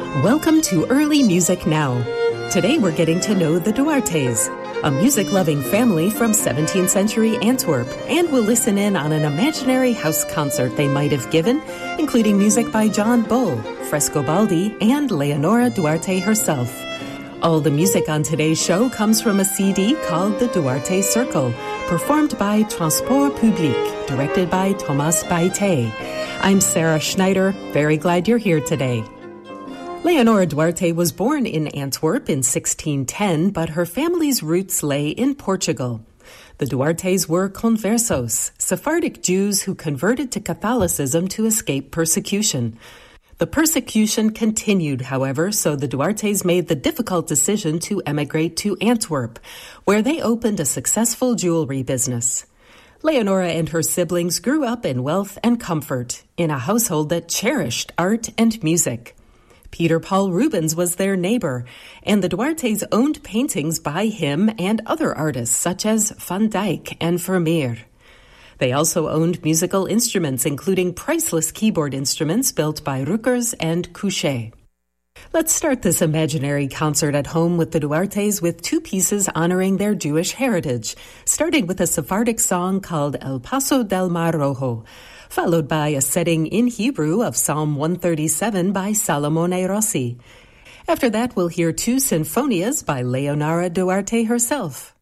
Welcome to Early Music Now. Today we're getting to know the Duartes, a music-loving family from 17th century Antwerp, and we'll listen in on an imaginary house concert they might have given, including music by John Bull, Frescobaldi, and Leonora Duarte herself. All the music on today's show comes from a CD called The Duarte Circle, performed by Transport Public, directed by Thomas Baite. I'm Sarah Schneider, very glad you're here today. Leonora Duarte was born in Antwerp in 1610, but her family's roots lay in Portugal. The Duartes were conversos, Sephardic Jews who converted to Catholicism to escape persecution. The persecution continued, however, so the Duartes made the difficult decision to emigrate to Antwerp, where they opened a successful jewelry business. Leonora and her siblings grew up in wealth and comfort, in a household that cherished art and music. Peter Paul Rubens was their neighbor, and the Duartes owned paintings by him and other artists such as Van Dyck and Vermeer. They also owned musical instruments, including priceless keyboard instruments built by Rukers and Couchet. Let's start this imaginary concert at home with the Duartes with two pieces honoring their Jewish heritage, starting with a Sephardic song called El Paso del Mar Rojo, followed by a setting in Hebrew of Psalm 137 by Salomone Rossi. After that, we'll hear two sinfonias by Leonora Duarte herself.